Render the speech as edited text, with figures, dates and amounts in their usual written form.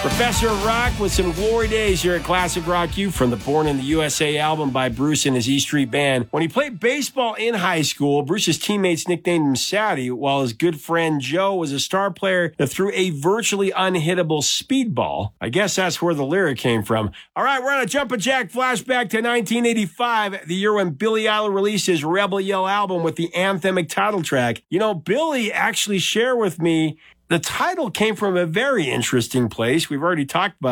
Professor of Rock with some glory days here at Classic Rock U from the Born in the USA album by Bruce and his E Street Band. When he played baseball in high school, Bruce's teammates nicknamed him Saudi, while his good friend Joe was a star player that threw a virtually unhittable speedball. I guess that's where the lyric came from. All right, we're on a Jumpin' Jack flashback to 1985, the year when Billy Idol released his Rebel Yell album with the anthemic title track. You know, Billy actually shared with me the title came from a very interesting place. We've already talked about